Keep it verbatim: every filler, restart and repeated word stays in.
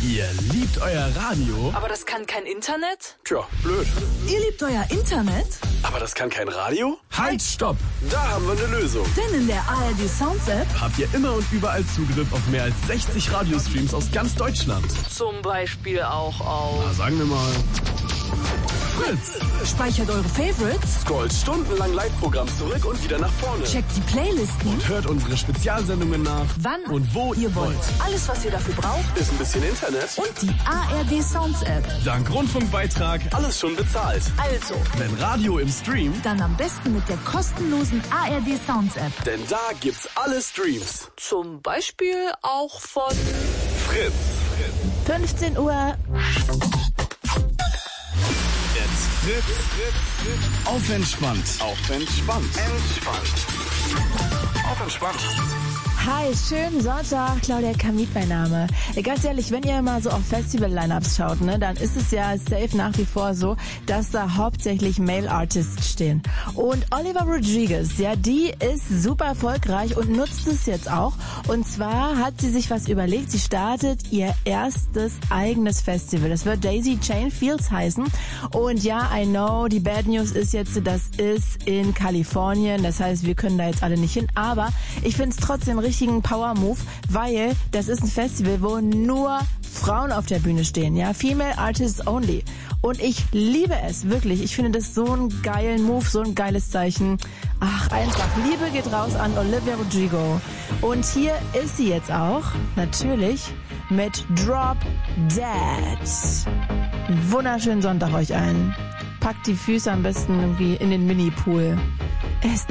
Ihr liebt euer Radio, aber das kann kein Internet? Tja, blöd. Ihr liebt euer Internet? Aber das kann kein Radio? Halt, stopp! Da haben wir eine Lösung. Denn in der A R D Sounds App habt ihr immer und überall Zugriff auf mehr als sechzig Radiostreams aus ganz Deutschland. Zum Beispiel auch auf... Na, sagen wir mal... Fritz. Speichert eure Favorites. Scrollt stundenlang Live-Programm zurück und wieder nach vorne. Checkt die Playlisten. Und hört unsere Spezialsendungen nach. Wann und wo ihr wollt. Alles, was ihr dafür braucht, ist ein bisschen Internet. Und die A R D Sounds App. Dank Rundfunkbeitrag alles schon bezahlt. Also, wenn Radio im Stream, dann am besten mit der kostenlosen A R D Sounds App. Denn da gibt's alle Streams. Zum Beispiel auch von... Fritz. fünfzehn Uhr. Jetzt Fritz. Auf entspannt. Auf entspannt. Entspannt. Auf entspannt. Hi, schönen Sonntag, Claudia Kamit mein Name. Ganz ehrlich, wenn ihr mal so auf Festival-Lineups schaut, ne, dann ist es ja safe nach wie vor so, dass da hauptsächlich Male-Artists stehen. Und Olivia Rodrigo, ja, die ist super erfolgreich und nutzt es jetzt auch. Und zwar hat sie sich was überlegt, sie startet ihr erstes eigenes Festival. Das wird Daisy Chain Fields heißen. Und ja, I know, die Bad News ist jetzt, das ist in Kalifornien. Das heißt, wir können da jetzt alle nicht hin. Aber ich finde es trotzdem richtig richtigen Power-Move, weil das ist ein Festival, wo nur Frauen auf der Bühne stehen, ja, Female Artists Only. Und ich liebe es, wirklich. Ich finde das so einen geilen Move, so ein geiles Zeichen. Ach, einfach. Liebe geht raus an Olivia Rodrigo. Und hier ist sie jetzt auch, natürlich, mit Drop Dead. Wunderschönen Sonntag euch allen. Packt die Füße am besten irgendwie in den Mini-Pool. Es